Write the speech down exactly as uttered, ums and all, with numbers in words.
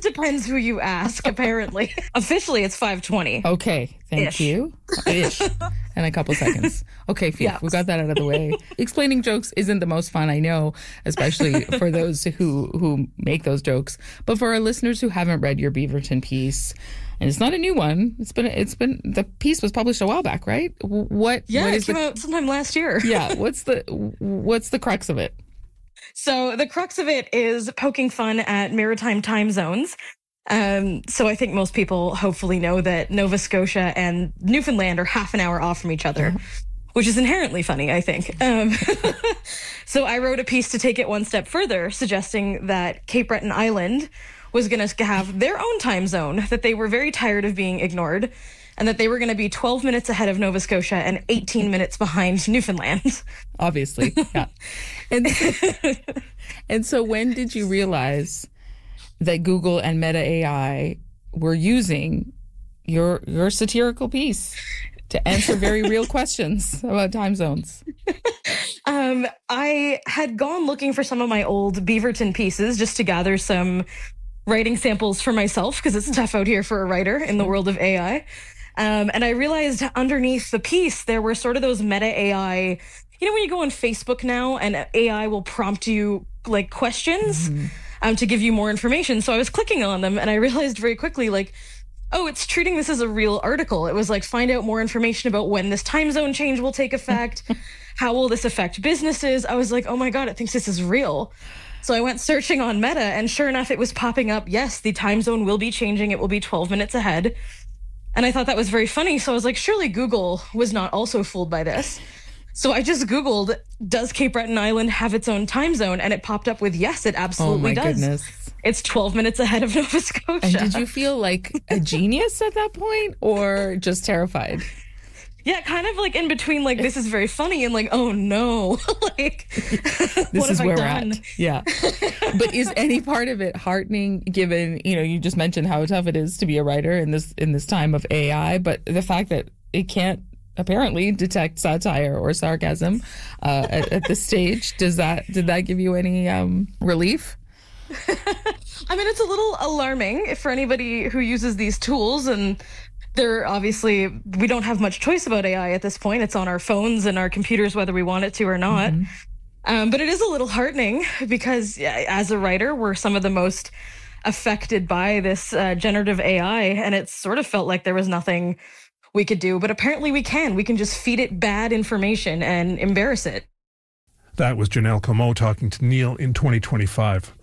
Depends who you ask, apparently. Officially, it's five twenty. Okay, thank Ish. you. Ish. And a couple seconds. Okay, phew, Yeah. we got that out of the way. Explaining jokes isn't the most fun, I know, especially for those who, who make those jokes. But for our listeners who haven't read your Beaverton piece, and it's not a new one. It's been, it's been, the piece was published a while back, right? What? Yeah, what it is came the, out sometime last year. yeah. What's the, what's the crux of it? So the crux of it is poking fun at maritime time zones. Um, so I think most people hopefully know that Nova Scotia and Newfoundland are half an hour off from each other, which is inherently funny, I think. Um, so I wrote a piece to take it one step further, suggesting that Cape Breton Island was going to have their own time zone, that they were very tired of being ignored, and that they were going to be twelve minutes ahead of Nova Scotia and eighteen minutes behind Newfoundland. Obviously, yeah. And, and so when did you realize that Google and Meta A I were using your your satirical piece to answer very real questions about time zones? Um, I had gone looking for some of my old Beaverton pieces just to gather some writing samples for myself, because it's tough out here for a writer in the world of A I. Um, and I realized underneath the piece, there were sort of those Meta A I, you know, when you go on Facebook now and A I will prompt you like questions mm-hmm. um, to give you more information. So I was clicking on them and I realized very quickly, like, oh, it's treating this as a real article. It was like, find out more information about when this time zone change will take effect. How will this affect businesses? I was like, oh my God, it thinks this is real. So I went searching on Meta, and sure enough, it was popping up. Yes, the time zone will be changing. It will be twelve minutes ahead. And I thought that was very funny. So I was like, surely Google was not also fooled by this. So I just Googled, does Cape Breton Island have its own time zone? And it popped up with, yes, it absolutely oh my does. Goodness. It's twelve minutes ahead of Nova Scotia. And did you feel like a genius at that point, or just terrified? Yeah, kind of like in between, like, this is very funny and like, oh no, like, this what is have where I we're done? at. Yeah. But is any part of it heartening, given, you know, you just mentioned how tough it is to be a writer in this in this time of A I, but the fact that it can't apparently detect satire or sarcasm uh, at, at this stage, does that did that give you any um, relief? I mean, it's a little alarming for anybody who uses these tools, and they're obviously, we don't have much choice about A I at this point. It's on our phones and our computers, whether we want it to or not. Mm-hmm. Um, but it is a little heartening because as a writer, we're some of the most affected by this uh, generative A I, and it sort of felt like there was nothing we could do. But apparently we can. We can just feed it bad information and embarrass it. That was Janelle Comeau talking to Neil in twenty twenty-five.